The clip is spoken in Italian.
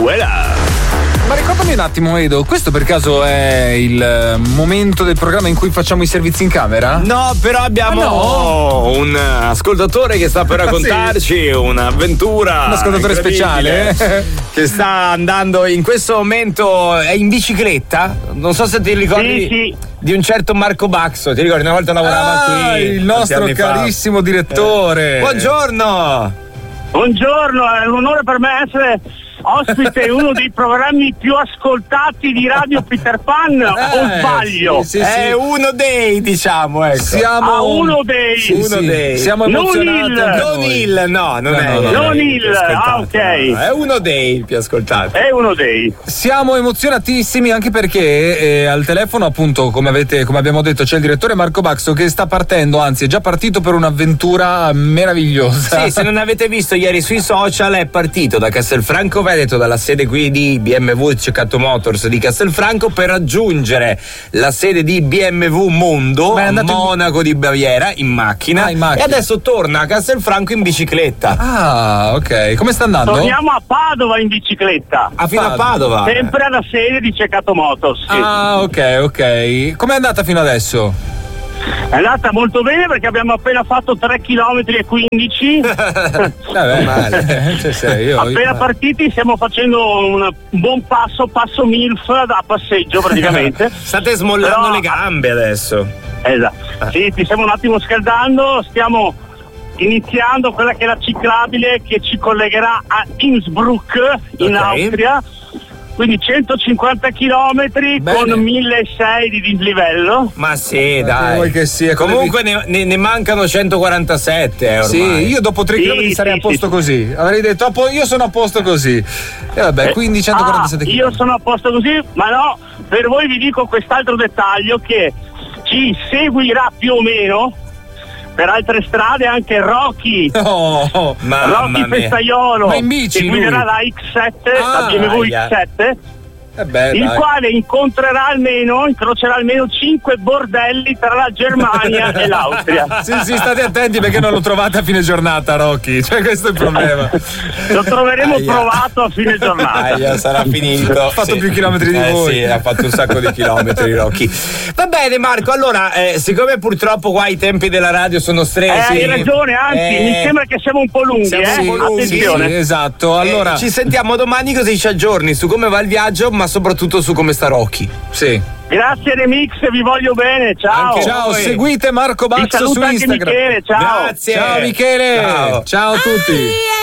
Ma ricordami un attimo, Edo, questo per caso è il momento del programma in cui facciamo i servizi in camera? No, però abbiamo un ascoltatore che sta per raccontarci un'avventura. Un ascoltatore speciale che sta andando in questo momento. È in bicicletta? Non so se ti ricordi. Sì. Di un certo Marco Baxo, ti ricordi? Una volta lavorava qui. Il nostro carissimo direttore. Buongiorno! Buongiorno, è un onore per me essere ospite in uno dei programmi più ascoltati di Radio Peter Pan, o sbaglio? Sì. È uno dei, diciamo, ecco. Siamo uno dei. Siamo emozionati. Non il. Ok. È uno dei più ascoltati. È uno dei. Siamo emozionatissimi anche perché al telefono, appunto, come abbiamo detto, c'è il direttore Marco Baxo che sta partendo, anzi è già partito per un'avventura meravigliosa. Sì, se non avete visto ieri sui social, è partito da Castelfranco Veneto, dalla sede qui di BMW Ceccato Motors di Castelfranco, per raggiungere la sede di BMW Mondo a Monaco di Baviera in macchina. E adesso torna a Castelfranco in bicicletta. Ah, ok. Come sta andando? Torniamo a Padova in bicicletta. Fino a Padova? Sempre alla sede di Ceccato Motors. Sì. Ah, ok. Com'è andata fino adesso? È andata molto bene perché abbiamo appena fatto 3 km e 15. Male. Appena partiti stiamo facendo un buon passo MILF da passeggio praticamente. State smollando le gambe adesso. Esatto. Sì, ti stiamo un attimo scaldando, stiamo iniziando quella che è la ciclabile che ci collegherà a Innsbruck in Austria. Quindi 150 chilometri con 1.600 di dislivello. Ma sì, dai. Vuoi che sia, comunque ne mancano 147 ormai. Sì, io dopo 3 km sarei a posto così. Avrei detto, io sono a posto così. E vabbè, quindi 147 km. Io sono a posto così, ma no, per voi vi dico quest'altro dettaglio che ci seguirà più o meno per altre strade anche Rocky. Rocky Festaiolo, ma in bici, che guiderà la X7, la BMW X7. Il quale incrocerà almeno 5 bordelli tra la Germania e l'Austria. Sì, state attenti perché non lo trovate a fine giornata, Rocky. Cioè, questo è il problema. Lo troveremo provato a fine giornata. Sarà finito. Ha fatto più chilometri di voi. Sì, ha fatto un sacco di chilometri, Rocky. Va bene, Marco. Allora, siccome purtroppo qua i tempi della radio sono stretti. Hai ragione, anzi, mi sembra che siamo un po' lunghi. Attenzione. Sì, esatto. Allora, ci sentiamo domani così ci aggiorni su come va il viaggio, ma soprattutto su come sta Rocky. Sì. Grazie Remix, vi voglio bene, ciao. Ciao, seguite Marco Baxo su Instagram. Michele, ciao. Grazie. Ciao Michele. Ciao a tutti.